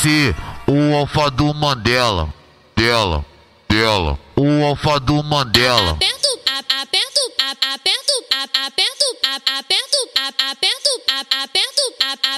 ser o alfa do Mandela. Dela, o alfa do Mandela. Aperto, aperto, aperto, aperto, aperto, aperto, aperto, aperto,